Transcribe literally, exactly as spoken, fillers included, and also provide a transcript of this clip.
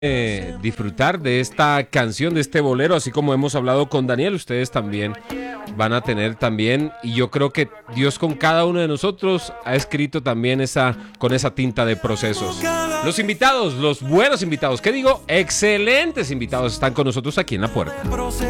Eh, disfrutar de esta canción, de este bolero, así como hemos hablado con Daniel, ustedes también van a tener también, y yo creo que Dios con cada uno de nosotros ha escrito también esa, con esa tinta de procesos. Los invitados, los buenos invitados, ¿qué digo? Excelentes invitados están con nosotros aquí en la puerta.